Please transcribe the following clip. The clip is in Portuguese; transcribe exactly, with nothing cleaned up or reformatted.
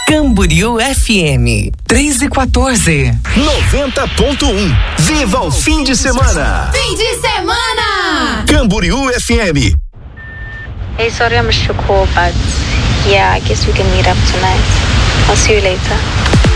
Camboriú F M, três e quatorze. noventa ponto um. Viva o fim de semana! Fim de semana! Camboriú F M. Hey, sorry I missed your call, but yeah, I guess we can meet up tonight. I'll see you later.